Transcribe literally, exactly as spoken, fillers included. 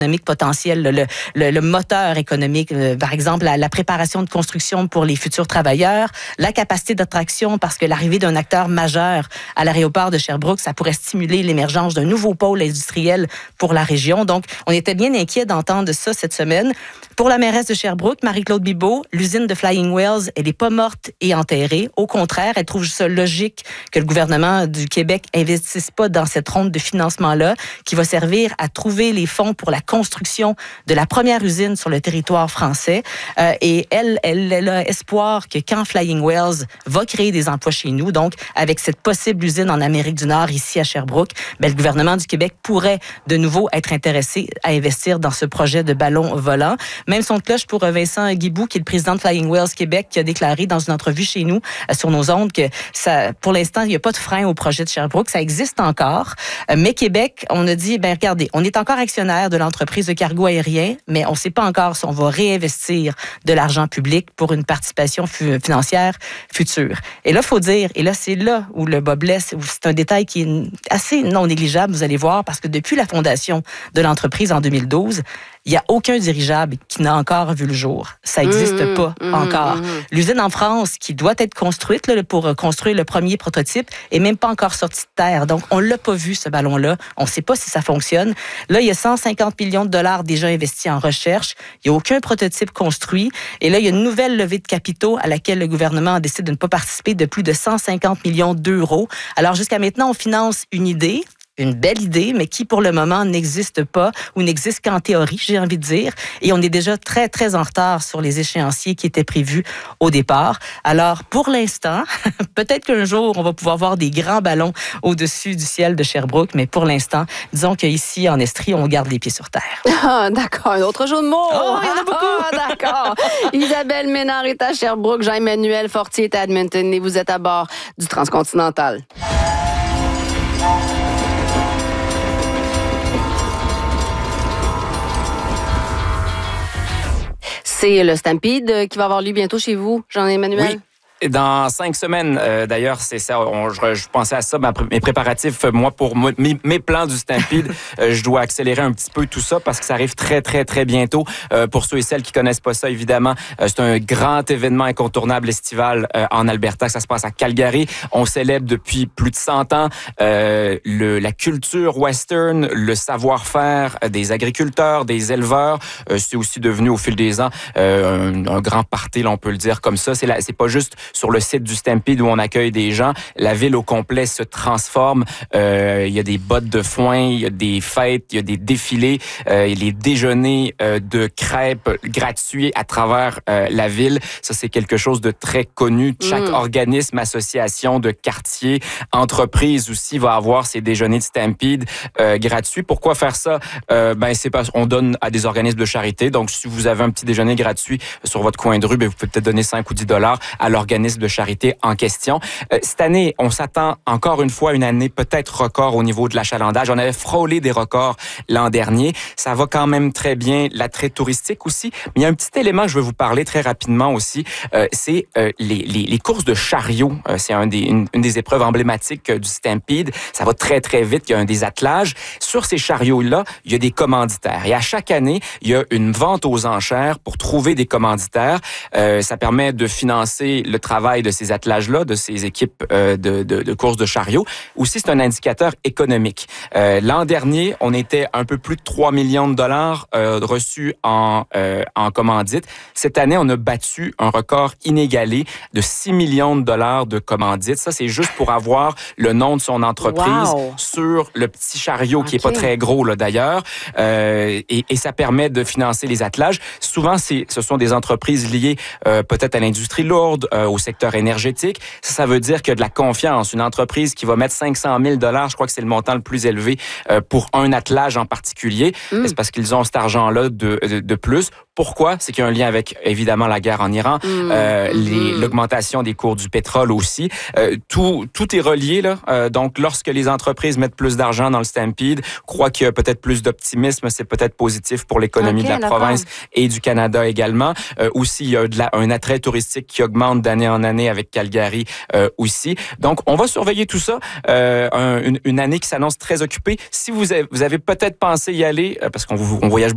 économique potentiel, le, le, le moteur économique, euh, par exemple la, la préparation de construction pour les futurs travailleurs, la capacité d'attraction parce que l'arrivée d'un acteur majeur à l'aéroport de Sherbrooke, ça pourrait stimuler l'émergence d'un nouveau pôle industriel pour la région. Donc, on était bien inquiets d'entendre ça cette semaine. Pour la mairesse de Sherbrooke, Marie-Claude Bibeau, l'usine de Flying Wells, elle n'est pas morte et enterrée. Au contraire, elle trouve ça logique que le gouvernement du Québec investisse pas dans cette ronde de financement-là qui va servir à trouver les fonds pour la construction de la première usine sur le territoire français. Euh, et elle, elle, elle a espoir que quand Flying Wells va créer des emplois chez nous, donc avec cette possible usine en Amérique du Nord, ici à Sherbrooke, ben, le gouvernement du Québec pourrait de nouveau être intéressé à investir dans ce projet de ballon volant. Même son de cloche pour Vincent Guibout, qui est le président de Flying Wells Québec, qui a déclaré dans une entrevue chez nous, euh, sur nos ondes, que ça, pour l'instant, il n'y a pas de frein au projet de Sherbrooke. Ça existe encore. Euh, mais Québec, on a dit, ben regardez, on est encore actionnaire de l'entreprise de cargo aérien, mais on ne sait pas encore si on va réinvestir de l'argent public pour une participation fu- financière future. Et là, il faut dire, et là, c'est là où le bas blesse, où c'est un détail qui est assez non négligeable, vous allez voir, parce que depuis la fondation de l'entreprise en deux mille douze, il n'y a aucun dirigeable qui n'a encore vu le jour. Ça n'existe mmh, pas mmh, encore. Mmh. L'usine en France, qui doit être construite là, pour construire le premier prototype, est même pas encore sortie de terre. Donc, on l'a pas vu, ce ballon-là. On ne sait pas si ça fonctionne. Là, il y a cent cinquante millions de dollars déjà investis en recherche. Il n'y a aucun prototype construit. Et là, il y a une nouvelle levée de capitaux à laquelle le gouvernement a décidé de ne pas participer de plus de cent cinquante millions d'euros. Alors, jusqu'à maintenant, on finance une idée, une belle idée, mais qui, pour le moment, n'existe pas ou n'existe qu'en théorie, j'ai envie de dire. Et on est déjà très, très en retard sur les échéanciers qui étaient prévus au départ. Alors, pour l'instant, peut-être qu'un jour, on va pouvoir voir des grands ballons au-dessus du ciel de Sherbrooke, mais pour l'instant, disons qu'ici, en Estrie, on garde les pieds sur terre. Ah, d'accord. Un autre jeu de mots. Oh, il y en a beaucoup. Ah, d'accord. Isabelle Ménard est à Sherbrooke. Jean-Emmanuel Fortier est à Edmonton et vous êtes à bord du Transcontinental. C'est le Stampede qui va avoir lieu bientôt chez vous, Jean-Emmanuel? Oui. Dans cinq semaines, euh, d'ailleurs, c'est ça. On, je, je pensais à ça, ma, mes préparatifs, moi, pour mes, mes plans du Stampede, euh, je dois accélérer un petit peu tout ça parce que ça arrive très, très, très bientôt. Euh, pour ceux et celles qui connaissent pas ça, évidemment, euh, c'est un grand événement incontournable estival euh, en Alberta. Ça se passe à Calgary. On célèbre depuis plus de cent ans euh, le, la culture western, le savoir-faire des agriculteurs, des éleveurs. Euh, c'est aussi devenu, au fil des ans, euh, un, un grand party, là, on peut le dire comme ça. C'est, la, c'est pas juste sur le site du Stampede où on accueille des gens. La ville au complet se transforme. Euh, il y a des bottes de foin, il y a des fêtes, il y a des défilés, euh, il y a les déjeuners euh, de crêpes gratuits à travers euh, la ville. Ça, c'est quelque chose de très connu. Chaque mmh. organisme, association de quartier, entreprise aussi va avoir ses déjeuners de Stampede euh, gratuits. Pourquoi faire ça? Euh, ben, c'est parce qu'on donne à des organismes de charité. Donc, si vous avez un petit déjeuner gratuit sur votre coin de rue, ben, vous pouvez peut-être donner cinq ou dix dollars à l'organisme de charité en question. Euh, cette année, on s'attend encore une fois à une année peut-être record au niveau de l'achalandage. On avait frôlé des records l'an dernier. Ça va quand même très bien. L'attrait touristique aussi. Mais il y a un petit élément que je veux vous parler très rapidement aussi. Euh, c'est euh, les, les, les courses de chariot. Euh, c'est un des, une, une des épreuves emblématiques euh, du Stampede. Ça va très, très vite. Il y a un des attelages. Sur ces chariots-là, il y a des commanditaires. Et à chaque année, il y a une vente aux enchères pour trouver des commanditaires. Euh, ça permet de financer le travail de ces attelages-là, de ces équipes euh, de, de, de courses de chariots. Aussi, c'est un indicateur économique. Euh, l'an dernier, on était un peu plus de trois millions de dollars euh, reçus en, euh, en commandite. Cette année, on a battu un record inégalé de six millions de dollars de commandite. Ça, c'est juste pour avoir le nom de son entreprise wow. sur le petit chariot okay. qui est pas très gros, là, d'ailleurs. Euh, et, et ça permet de financer les attelages. Souvent, c'est, ce sont des entreprises liées euh, peut-être à l'industrie lourde, euh, au secteur énergétique. Ça, ça veut dire qu'il y a de la confiance. Une entreprise qui va mettre cinq cent mille dollars, je crois que c'est le montant le plus élevé euh, pour un attelage en particulier. Mm. C'est parce qu'ils ont cet argent-là de, de, de plus. Pourquoi? C'est qu'il y a un lien avec, évidemment, la guerre en Iran, mm. euh, les, mm. l'augmentation des cours du pétrole aussi. Euh, tout, tout est relié, là. Euh, donc, lorsque les entreprises mettent plus d'argent dans le Stampede, croient qu'il y a peut-être plus d'optimisme, c'est peut-être positif pour l'économie okay, de la d'accord. province et du Canada également. Euh, aussi, il y a de la, un attrait touristique qui augmente d'année en année avec Calgary euh, aussi. Donc, on va surveiller tout ça. Euh, un, une, une année qui s'annonce très occupée. Si vous avez, vous avez peut-être pensé y aller, euh, parce qu'on on voyage